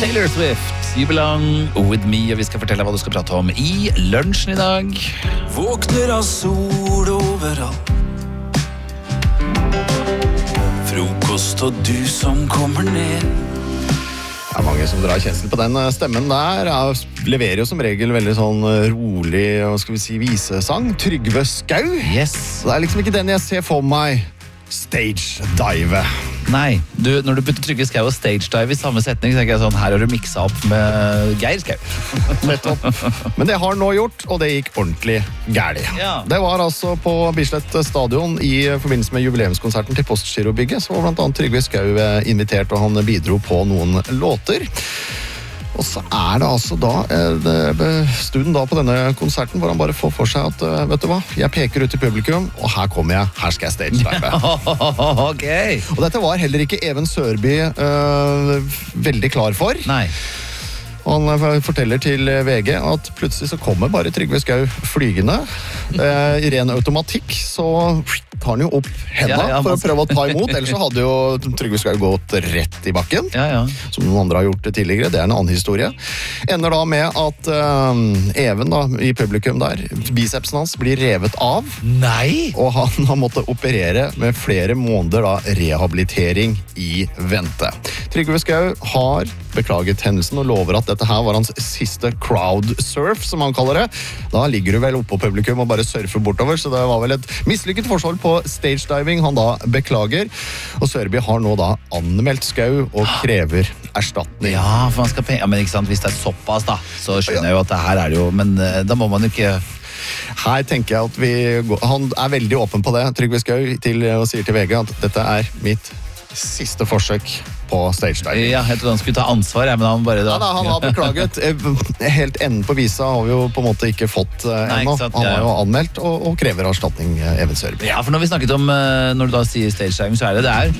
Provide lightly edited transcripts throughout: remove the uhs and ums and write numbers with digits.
Taylor Swift, You Belong With Me, og vi skal fortelle hva du skal prate om i lunsjen i dag. Våkner av sol overalt. Frokost og du som kommer ned. Det er mange som drar kjensel på den stemmen der. Jeg leverer jo som regel veldig sånn rolig, hva skal vi si, visesang. Trygve Skau. Yes. Det er liksom ikke den jeg ser for meg. Stage dive. Nei, når du putter Trygve Skau og stage dive i samme setning, så tenker jeg sånn, her har du mixet opp med Geir Skau. Nettopp. Men det har han nå gjort, og det gikk ordentlig gærlig. Ja. Det var altså på Bislett stadion i forbindelse med jubileumskonserten til Postgirobygget, så var blant annet Trygve Skau invitert, og han bidro på noen låter. Og så er det altså da studen da på denne konserten hvor han bare får for seg at, vet du hva, jeg peker ut i publikum, og her kommer jeg, her skal jeg stage dive. Okay. Og dette var heller ikke Even Sørby veldig klar for. Nei. Han forteller til VG at plutselig så kommer bare Trygve Skau flygende. I ren automatikk så tar han jo opp hendene for å prøve å ta imot, ellers så hadde jo Trygve Skau gått rett i bakken, som noen andre har gjort det tidligere. Det er en annen historie. Ender da med at Even da, i publikum der, bicepsen hans blir revet av. Nei! Og han har måttet operere med flere måneder da, rehabilitering i vente. Trygve Skau har beklaget hendelsen og lover at dette her var hans siste crowdsurf, som han kaller det. Da ligger du vel oppe på publikum og bare surfer bortover, så det var vel et mislykket forsøk på stage diving han da beklager. Og Sørby har nå da anmeldt Skau og krever erstatning. Ja, for han skal men ikke sant, hvis det er såpass da, så skjønner jeg jo at det her er det jo, men da må man jo ikke... Her tenker jeg at han er veldig åpen på det, Trygve Skau, og sier til VG at dette er mitt siste forsøk på stage diving. Ja, jeg trodde han skulle ta ansvar, men han bare da... Ja, han har beklaget. Helt enden på visa har vi jo på en måte ikke fått ennå. Han har jo anmeldt og krever erstatning, Even Sørby. Ja, for når vi snakket om, når du da sier stage diving, så er det der.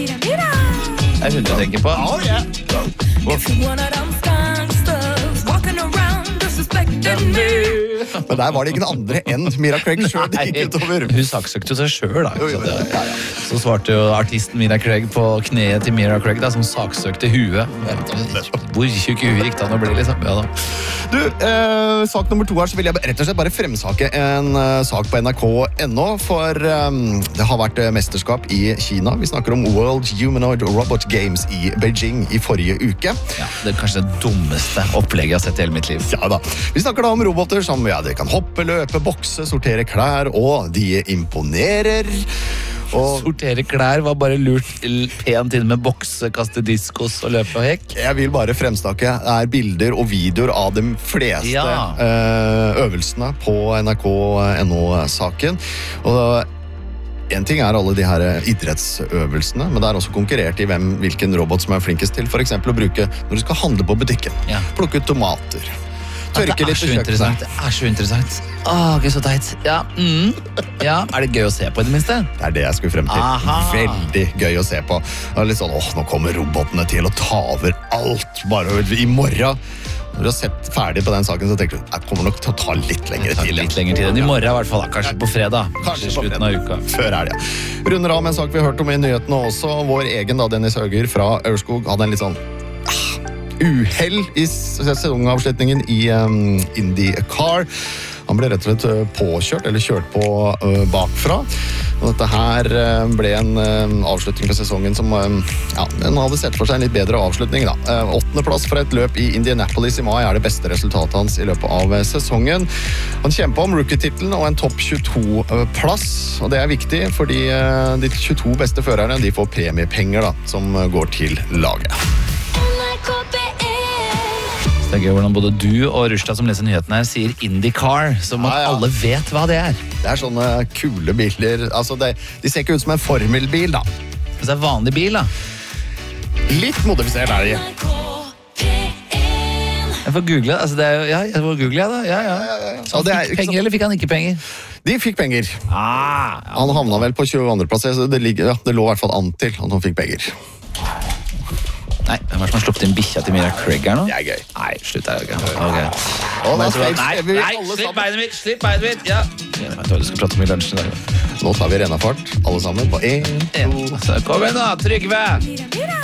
Det er hun du tenker på. Men der var det ikke den andre enn Mira Craig selv det gikk utover. Hun saksøkte seg selv da. Så svarte jo artisten Mira Craig på kneet til Mira Craig da, som saksøkte huet. Hvor tjukk huet gikk det an å bli, liksom? Ja, da. Du, sak nummer 2 her, så vil jeg rett og slett bare fremsake en sak på NRK.no, for det har vært mesterskap i Kina. Vi snakker om World Humanoid Robot Games i Beijing i forrige uke. Ja, det er kanskje det dummeste opplegget jeg har sett i hele mitt liv. Ja da. Vi snakker da om roboter som de kan hoppe, løpe, bokse, sortere klær, og de imponerer. Og sortere klær var bare lurt pent inn med bokse, kaste diskos og løpe og hekk. Jeg vil bare fremsnakke bilder og videoer av de fleste øvelsene på NRK.no-saken. Og en ting er alle de her idrettsøvelsene, men det er også konkurrert i hvilken robot som er flinkest til, for eksempel å bruke når du skal handle på butikken. Plukke ut tomater. Tørke litt i kjøkkenet. Det er så interessant. Ikke så teit. Ja, er det gøy å se på i det minste? Det er det jeg skulle frem til. Aha. Veldig gøy å se på. Det er litt sånn, nå kommer robotene til å ta over alt, bare i morgen. Når du har sett ferdig på den saken, så tenker du, det kommer nok til å ta litt lengre tid. Litt lengre tid enn i morgen i hvert fall, kanskje på fredag. Kanskje på slutten av uka. Før helga. Runder av med en sak vi har hørt om i nyhetene også. Vår egen da, Dennis Hauger fra Aurskog hadde en litt sånn uhell i sesongavslutningen i IndyCar. Han ble rett og slett påkjørt, eller kjørt på bakfra. Og dette her ble en avslutning på sesongen som den hadde sett for seg en litt bedre avslutning. 8. plass for et løp i Indianapolis i mai er det beste resultatet hans i løpet av sesongen. Han kjempet om rookie-titlen og en topp 22-plass, og det er viktig, fordi de 22 beste førerne de får premiepenger da, som går til laget. Det er gøy hvordan både du og Rushda som leser nyhetene her sier IndyCar, som at alle vet hva det er. Det er sånne kule biler. Altså, de ser ikke ut som en formelbil, da. Så det er vanlig bil, da. Litt modifisert er det. Jeg får google, altså det er jo, jeg får google, da. Ja. Så han fikk penger, eller fikk han ikke penger? De fikk penger. Han havna vel på 22. plass, så det lå i hvert fall an til at han fikk penger. Nei, hvem er det som har sluppet inn bikkja til Mira Craig her nå? Det er gøy. Nei, slutt her, ok. Nei, slipp beinet mitt, ja. Jeg vet hva du skal prate om i lunsjen i dag. Nå tar vi renafart, alle sammen, på 1, 2... Kom igjen da, Trygve!